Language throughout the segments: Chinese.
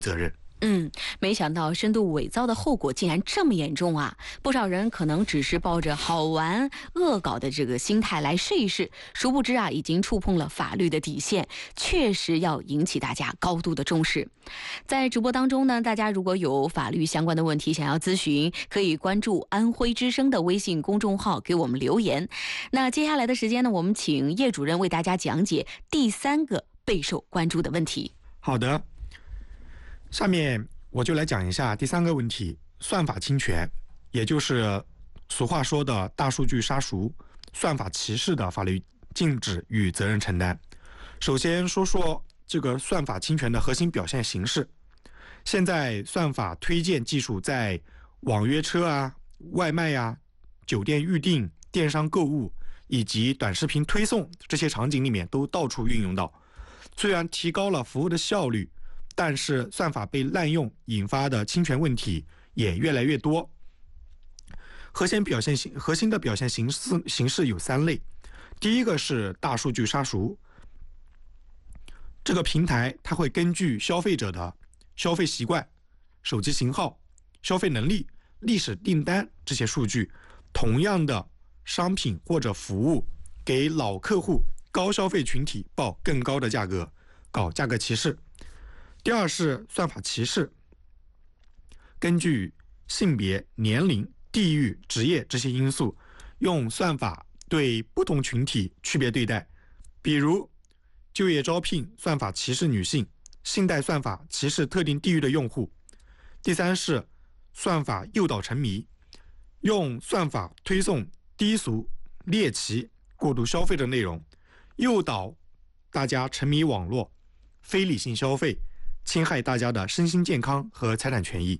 责任。 没想到深度伪造的后果竟然这么严重啊！不少人可能只是抱着好玩、恶搞的这个心态来试一试，殊不知啊，已经触碰了法律的底线，确实要引起大家高度的重视。在直播当中呢，大家如果有法律相关的问题想要咨询，可以关注安徽之声的微信公众号给我们留言。那接下来的时间呢，我们请叶主任为大家讲解第3个备受关注的问题。 好的，下面我就来讲一下第3个问题：算法侵权，也就是俗话说的大数据杀熟、算法歧视的法律禁止与责任承担。首先说说这个算法侵权的核心表现形式。现在算法推荐技术在网约车啊、外卖啊、酒店预订、电商购物以及短视频推送这些场景里面都到处运用到。虽然提高了服务的效率，但是算法被滥用引发的侵权问题也越来越多。核心的表现形式有3类。第一个是大数据杀熟，这个平台它会根据消费者的消费习惯、手机型号、消费能力、历史订单这些数据，同样的商品或者服务给老客户、高消费群体报更高的价格，搞价格歧视。第二是算法歧视，根据性别、年龄、地域、职业这些因素，用算法对不同群体区别对待，比如就业招聘算法歧视女性，信贷算法歧视特定地域的用户。第三是算法诱导沉迷，用算法推送低俗、猎奇、过度消费的内容，诱导大家沉迷网络、非理性消费，侵害大家的身心健康和财产权益。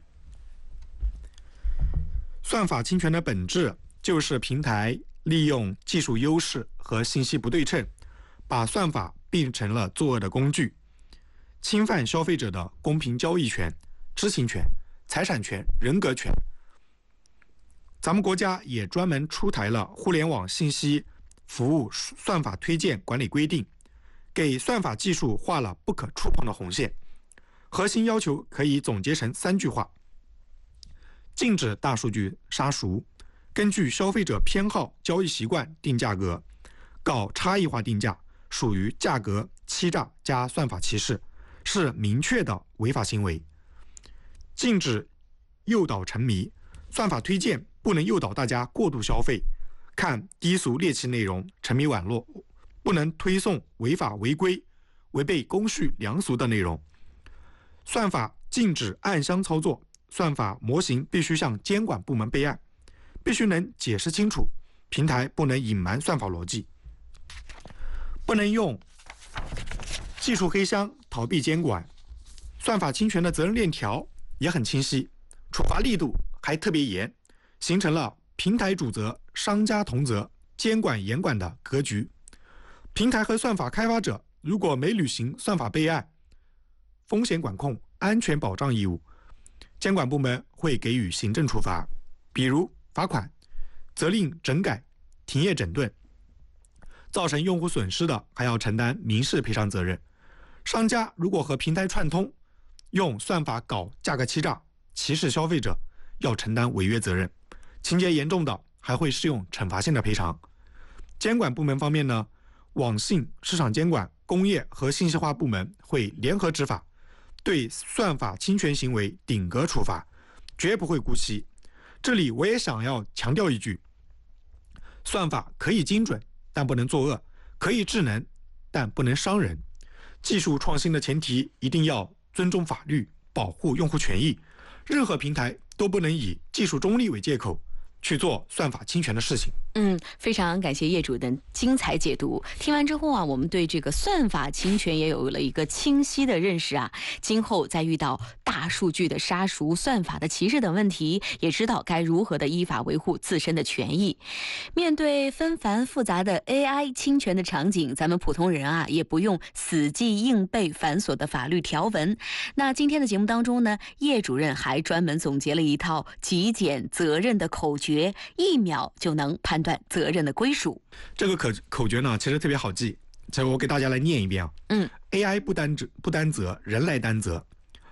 算法侵权的本质就是平台利用技术优势和信息不对称，把算法变成了作恶的工具，侵犯消费者的公平交易权、知情权、财产权、人格权。咱们国家也专门出台了《互联网信息服务算法推荐管理规定》，给算法技术画了不可触碰的红线。核心要求可以总结成3句话：禁止大数据杀熟，根据消费者偏好、交易习惯定价格，搞差异化定价，属于价格欺诈加算法歧视，是明确的违法行为。禁止诱导沉迷，算法推荐不能诱导大家过度消费，看低俗猎奇内容，沉迷网络，不能推送违法违规、违背公序良俗的内容。算法禁止暗箱操作，算法模型必须向监管部门备案，必须能解释清楚，平台不能隐瞒算法逻辑，不能用技术黑箱逃避监管。算法侵权的责任链条也很清晰，处罚力度还特别严，形成了平台主责、商家同责、监管严管的格局。平台和算法开发者如果没履行算法备案、风险管控、安全保障义务，监管部门会给予行政处罚，比如罚款、责令整改、停业整顿。造成用户损失的还要承担民事赔偿责任。商家如果和平台串通，用算法搞价格欺诈、歧视消费者，要承担违约责任，情节严重的还会适用惩罚性的赔偿。监管部门方面呢，网信、市场监管、工业和信息化部门会联合执法，对算法侵权行为顶格处罚，绝不会姑息。这里我也想要强调一句，算法可以精准，但不能作恶；可以智能，但不能伤人。技术创新的前提一定要尊重法律，保护用户权益。任何平台都不能以技术中立为借口去做算法侵权的事情。 非常感谢业主的精彩解读。听完之后啊，我们对这个算法侵权也有了一个清晰的认识啊。今后再遇到大数据的杀熟、算法的歧视等问题，也知道该如何的依法维护自身的权益。面对纷繁复杂的 AI 侵权的场景，咱们普通人啊也不用死记硬背繁琐的法律条文。那今天的节目当中呢，叶主任还专门总结了一套极简责任的口诀，1秒就能判断责任的归属。 这个口诀呢，其实特别好记，这我给大家来念一遍啊。AI 不担责，人来担责。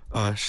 呃